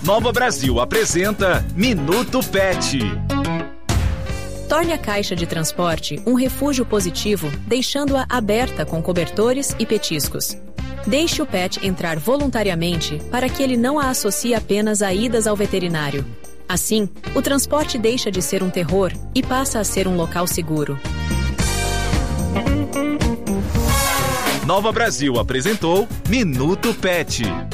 Nova Brasil apresenta Minuto Pet. Torne a caixa de transporte um refúgio positivo, deixando-a aberta com cobertores e petiscos. Deixe o pet entrar voluntariamente para que ele não a associe apenas a idas ao veterinário. Assim, o transporte deixa de ser um terror e passa a ser um local seguro. Nova Brasil apresentou Minuto Pet.